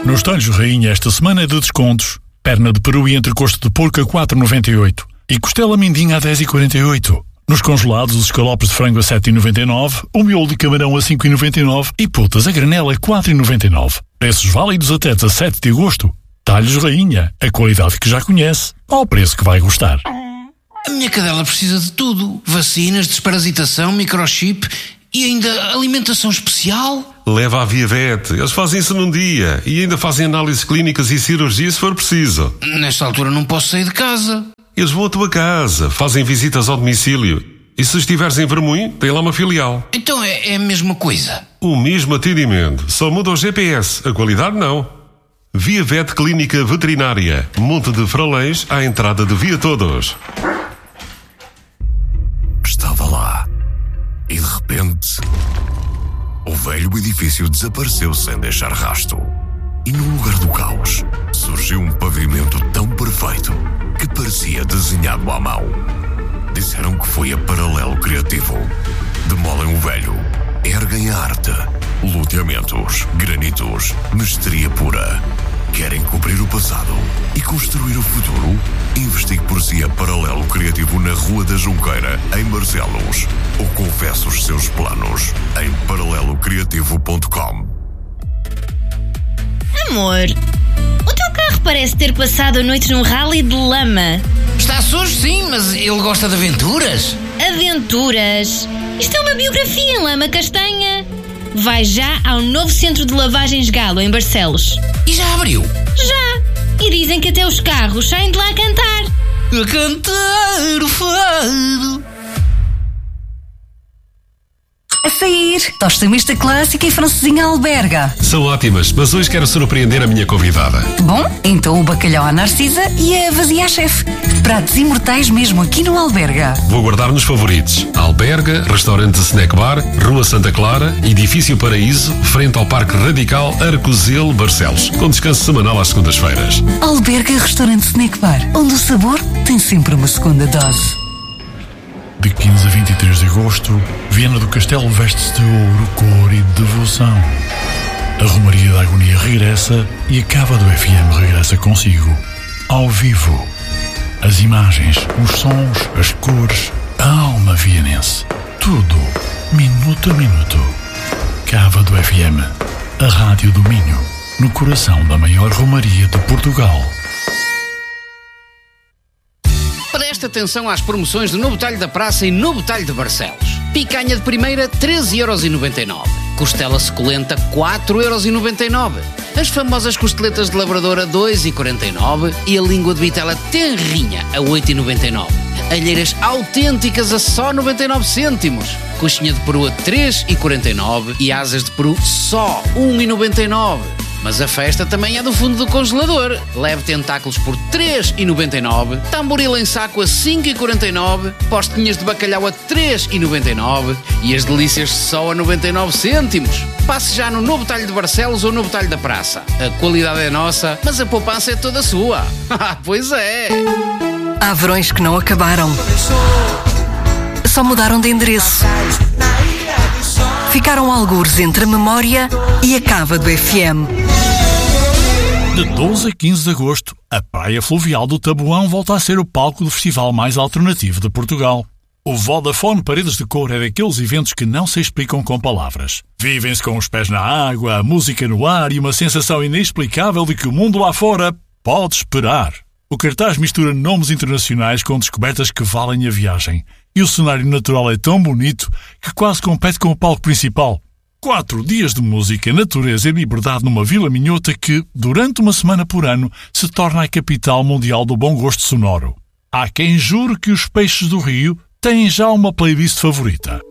Nos talhos Rainha esta semana é de descontos. Perna de peru e entrecosto de porco a 4,98 e costela mindinha a 10,48. Nos congelados, os escalopes de frango a 7,99, o miolo de camarão a 5,99 e putas a granel a 4,99. Preços válidos até 17 de agosto. Talhos Rainha, a qualidade que já conhece, ao preço que vai gostar. A minha cadela precisa de tudo. Vacinas, desparasitação, microchip e ainda alimentação especial. Leva à Via Vet. Eles fazem isso num dia e ainda fazem análises clínicas e cirurgia se for preciso. Nesta altura não posso sair de casa. Eles vão à tua casa, fazem visitas ao domicílio. E se estiveres em Vermoim, tem lá uma filial. Então é a mesma coisa. O mesmo atendimento, só muda o GPS. A qualidade não. Via Vet Clínica Veterinária. Monte de Fralães à entrada de Via Todos. Estava lá. E de repente, o velho edifício desapareceu sem deixar rasto. E no lugar do caos, surgiu um pavimento tão perfeito que parecia desenhado à mão. Disseram que foi a Paralelo Criativo. Demolem o velho, erguem a arte. Loteamentos, granitos, mestria pura. Querem cobrir o passado e construir o futuro? Investigue por si a Paralelo Criativo na Rua da Junqueira, em Barcelos. Ou confesse os seus planos em paralelocriativo.com. Amor, o teu carro parece ter passado a noite num rally de lama. Está sujo, sim, mas ele gosta de aventuras. Aventuras? Isto é uma biografia em lama castanha. Vai já ao novo centro de lavagens Galo, em Barcelos. E já abriu? Já! E dizem que até os carros saem de lá a cantar. A cantar o fado. A sair, tosta mista clássica e francesinha alberga. São ótimas, mas hoje quero surpreender a minha convidada. Bom, então o bacalhau à Narcisa e a vazia à chefe. Pratos imortais mesmo aqui no Alberga. Vou guardar nos favoritos. Alberga, restaurante Snack Bar, Rua Santa Clara, Edifício Paraíso, frente ao Parque Radical Arcozelo, Barcelos, com descanso semanal às segundas-feiras. Alberga Restaurante Snack Bar, onde o sabor tem sempre uma segunda dose. De 15 a 23 de agosto, Viana do Castelo veste-se de ouro, cor e devoção. A Romaria da Agonia regressa e a Cava do FM regressa consigo. Ao vivo. As imagens, os sons, as cores, a alma vianense. Tudo, minuto a minuto. Cava do FM, a Rádio do Minho, no coração da maior Romaria de Portugal. Presta atenção às promoções do Novo Talho da Praça e Novo Talho de Barcelos. Picanha de primeira, 13,99€. Costela suculenta, 4,99€. As famosas costeletas de labradora, 2,49€. E a língua de vitela tenrinha, a 8,99€. Alheiras autênticas a só 99 cêntimos. Coxinha de peru a 3,49€ e asas de peru só 1,99€. Mas a festa também é do fundo do congelador. Leve tentáculos por 3,99€, tamboril em saco a 5,49€, postinhas de bacalhau a 3,99€ e as delícias só a 99 cêntimos. Passe já no Novo Talho de Barcelos ou Novo Talho da Praça. A qualidade é nossa, mas a poupança é toda sua. Pois é! Há verões que não acabaram. Só mudaram de endereço. Ficaram algures entre a memória e a Cava do FM. De 12 a 15 de agosto, a Praia Fluvial do Taboão volta a ser o palco do festival mais alternativo de Portugal. O Vodafone Paredes de Cor é daqueles eventos que não se explicam com palavras. Vivem-se com os pés na água, a música no ar e uma sensação inexplicável de que o mundo lá fora pode esperar. O cartaz mistura nomes internacionais com descobertas que valem a viagem. E o cenário natural é tão bonito que quase compete com o palco principal. 4 dias de música, natureza e liberdade numa vila minhota que, durante uma semana por ano, se torna a capital mundial do bom gosto sonoro. Há quem jure que os peixes do rio têm já uma playlist favorita.